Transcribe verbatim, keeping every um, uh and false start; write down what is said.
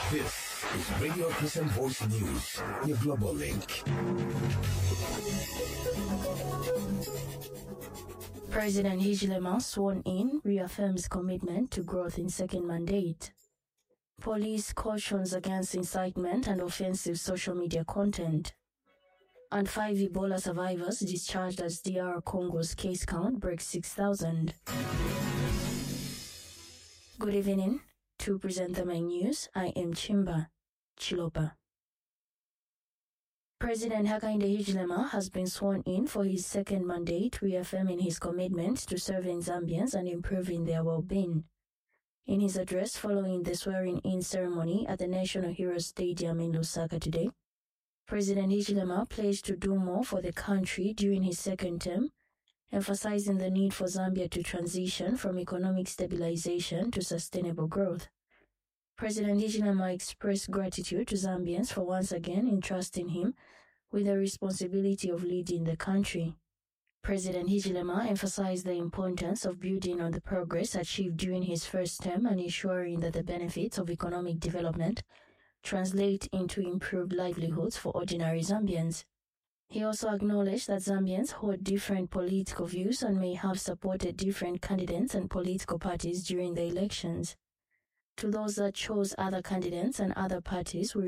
This is Radio Christian Voice News, your global link. President Hichilema, sworn in, reaffirms commitment to growth in second mandate. Police cautions against incitement and offensive social media content. And five Ebola survivors discharged as D R Congo's case count breaks six thousand. Good evening. To present the main news, I am Chimba Chilopa. President Hakainde Hichilema has been sworn in for his second mandate, reaffirming his commitment to serving Zambians and improving their well-being. In his address following the swearing-in ceremony at the National Heroes Stadium in Lusaka today, President Hichilema pledged to do more for the country during his second term, emphasizing the need for Zambia to transition from economic stabilization to sustainable growth. President Hichilema expressed gratitude to Zambians for once again entrusting him with the responsibility of leading the country. President Hichilema emphasized the importance of building on the progress achieved during his first term and ensuring that the benefits of economic development translate into improved livelihoods for ordinary Zambians. He also acknowledged that Zambians hold different political views and may have supported different candidates and political parties during the elections. To those that chose other candidates and other parties, we